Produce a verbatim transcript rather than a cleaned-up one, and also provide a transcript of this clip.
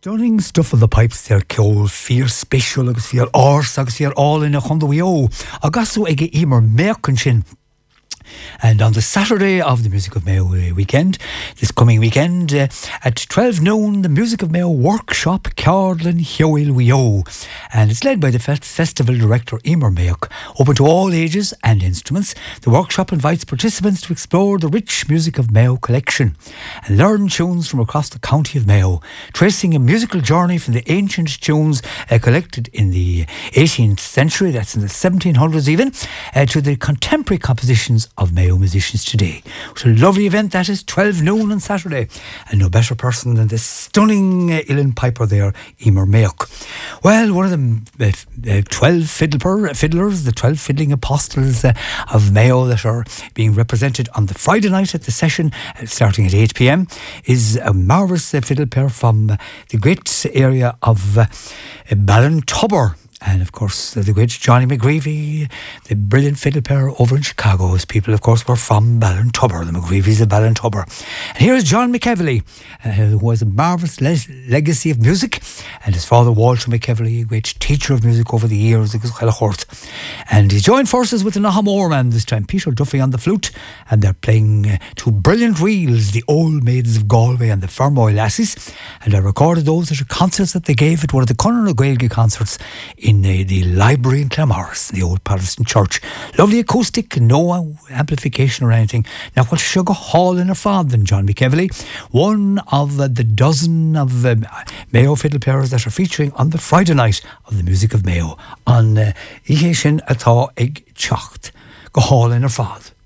Stunning stuff of the pipes there, Ceol, fear special, agus fear ors, agus fear all in a chundawio. Agasso ege emer merkanchin. And on the Saturday of the Music of Mayo weekend, this coming weekend, uh, at twelve noon, the Music of Mayo workshop, Carlin Hioil Wio. And it's led by the fe- festival director, Emer Mayok. Open to all ages and instruments, the workshop invites participants to explore the rich Music of Mayo collection and learn tunes from across the county of Mayo, tracing a musical journey from the ancient tunes uh, collected in the eighteenth century, that's in the seventeen hundreds even, uh, to the contemporary compositions of Mayo musicians today. It's a lovely event, that is, twelve noon on Saturday, and no better person than this stunning uh, uilleann piper there, Emer Mayok. Well, one of the uh, uh, twelve fiddler, fiddlers, the twelve fiddling apostles uh, of Mayo that are being represented on the Friday night at the session, uh, starting at eight p.m, is a marvellous uh, fiddle pair from uh, the great area of uh, Ballintubber. And of course, the great Johnny McGreevy, the brilliant fiddle player over in Chicago. His people, of course, were from Ballintubber, the McGreevys of Ballintubber. And here is John McEvely, uh, who has a marvellous le- legacy of music. And his father, Walter McEvely, a great teacher of music over the years. And he joined forces with the Nahamore man this time, Peter Duffy on the flute. And they're playing uh, two brilliant reels, the Old Maids of Galway and the Fermoy Lassies. And I recorded those at a concert that they gave at one of the Conor na Gaeilge concerts in in the, the library in Clamorris, the old Protestant church. Lovely acoustic, no amplification or anything. Now, what Sugar Hall in her father than John McEvely, one of uh, the dozen of uh, Mayo fiddle players that are featuring on the Friday night of the Music of Mayo on Ihe Sin Atá Ag Teacht. Go Hall in her father.